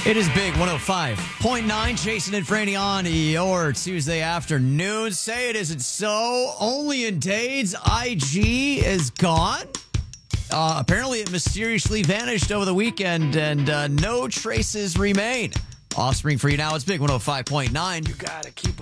It is Big 105.9. Jason and Franny on your Tuesday afternoon. Say it isn't so. Only in Dade's IG is gone. Apparently, it mysteriously vanished over the weekend, and no traces remain. Offspring for you now. It's Big 105.9. You gotta keep